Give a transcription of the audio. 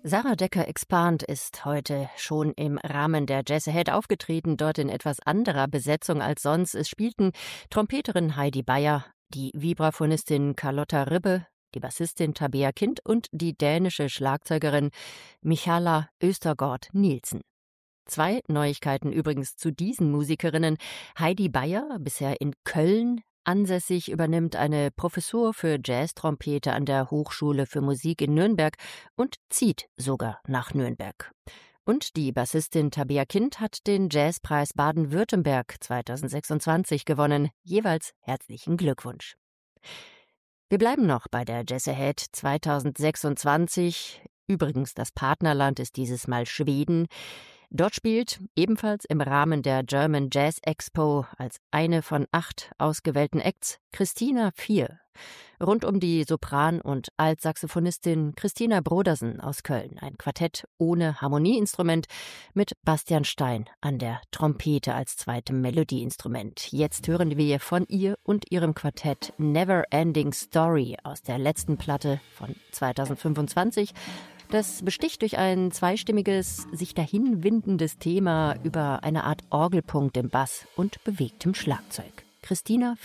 Sarah Decker-Expand ist heute schon im Rahmen der Jazz Ahead aufgetreten, dort in etwas anderer Besetzung als sonst. Es spielten Trompeterin Heidi Beyer, die Vibraphonistin Carlotta Ribbe, die Bassistin Tabea Kind und die dänische Schlagzeugerin Michala Østergaard Nielsen. 2 Neuigkeiten übrigens zu diesen Musikerinnen. Heidi Beyer, bisher in Köln ansässig, übernimmt eine Professur für Jazztrompete an der Hochschule für Musik in Nürnberg und zieht sogar nach Nürnberg. Und die Bassistin Tabea Kind hat den Jazzpreis Baden-Württemberg 2026 gewonnen. Jeweils herzlichen Glückwunsch. Wir bleiben noch bei der Jazz Ahead 2026. Übrigens, das Partnerland ist dieses Mal Schweden. Dort spielt ebenfalls im Rahmen der German Jazz Expo als eine von 8 ausgewählten Acts Christina 4. Rund um die Sopran- und Altsaxophonistin Christina Brodersen aus Köln. Ein Quartett ohne Harmonieinstrument mit Bastian Stein an der Trompete als zweitem Melodieinstrument. Jetzt hören wir von ihr und ihrem Quartett Never Ending Story aus der letzten Platte von 2025. Das besticht durch ein zweistimmiges, sich dahin windendes Thema über eine Art Orgelpunkt im Bass und bewegtem Schlagzeug. Christina